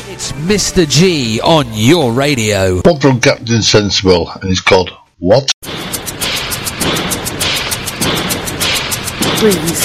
It's Mr. G on your radio. One from Captain Sensible, and it's called What? Breeze.